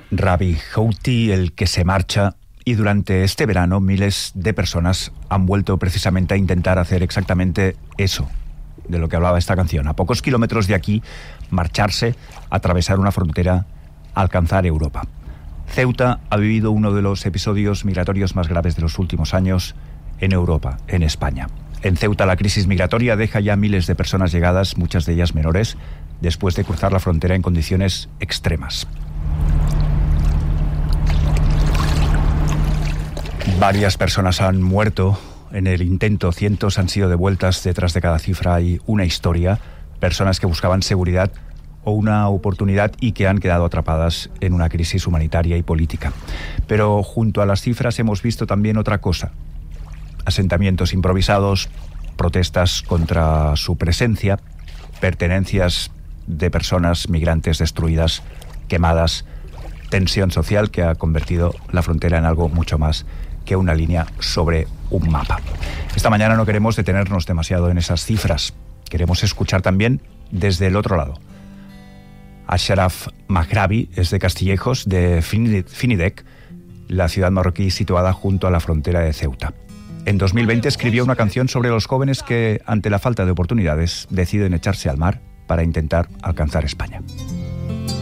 Rabih Houthi, el que se marcha, y durante este verano miles de personas han vuelto precisamente a intentar hacer exactamente eso de lo que hablaba esta canción. A pocos kilómetros de aquí, marcharse, atravesar una frontera, alcanzar Europa. Ceuta ha vivido uno de los episodios migratorios más graves de los últimos años en Europa, en España. En Ceuta la crisis migratoria deja ya miles de personas llegadas, muchas de ellas menores, después de cruzar la frontera en condiciones extremas. Varias personas han muerto en el intento, cientos han sido devueltas. Detrás de cada cifra hay una historia, personas que buscaban seguridad o una oportunidad y que han quedado atrapadas en una crisis humanitaria y política. Pero junto a las cifras hemos visto también otra cosa: asentamientos improvisados, protestas contra su presencia, pertenencias de personas migrantes destruidas, quemadas, tensión social que ha convertido la frontera en algo mucho más que una línea sobre un mapa. Esta mañana no queremos detenernos demasiado en esas cifras. Queremos escuchar también desde el otro lado. Ashraf Maghrabi es de Castillejos, de Finidec, la ciudad marroquí situada junto a la frontera de Ceuta. En 2020 escribió una canción sobre los jóvenes que, ante la falta de oportunidades, deciden echarse al mar para intentar alcanzar España.